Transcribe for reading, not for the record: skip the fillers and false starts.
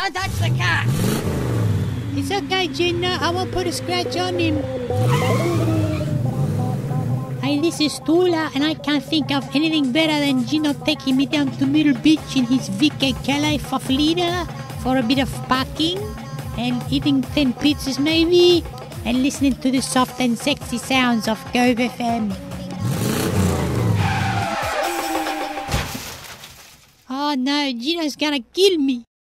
Don't touch the cat! It's okay, Gina. I won't put a scratch on him. Hey, this is Tula, and I can't think of anything better than Gino taking me down to Middle Beach in his Vicky Calais Faflida for a bit of parking and eating 10 pizzas maybe and listening to the soft and sexy sounds of Go FM. Oh no, Gino's gonna kill me.